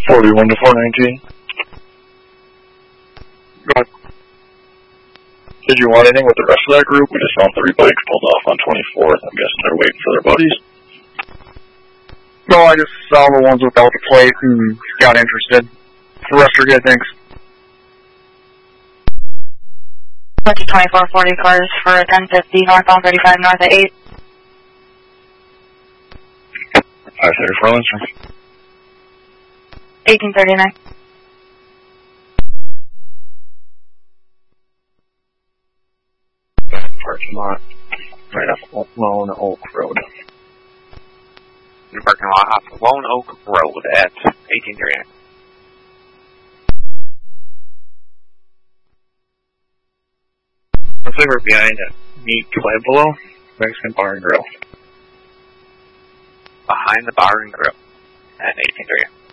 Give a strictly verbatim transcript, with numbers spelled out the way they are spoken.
forty-one to four nineteen. Go ahead. Did you want anything with the rest of that group? We just found three bikes pulled off on twenty-fourth. I'm guessing they're waiting for their buddies. No, I just saw the ones without the plate and got interested. The rest are good, thanks. twenty-four forty cars for ten fifty northbound thirty-five north at eight. five thirty-four Lindstrom. eighteen thirty-nine. Parking lot right off Lone Oak Road. In the parking lot off Lone Oak Road at eighteen thirty-nine. Looks like we're behind a Meat Pueblo Mexican Bar and Grill. Behind the bar and grill at eighteen thirty-nine.